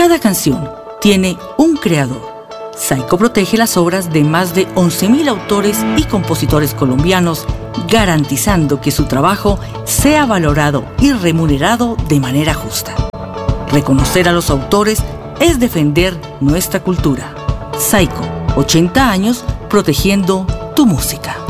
Cada canción tiene un creador. Saiko protege las obras de más de 11.000 autores y compositores colombianos, garantizando que su trabajo sea valorado y remunerado de manera justa. Reconocer a los autores es defender nuestra cultura. Saiko, 80 años protegiendo tu música.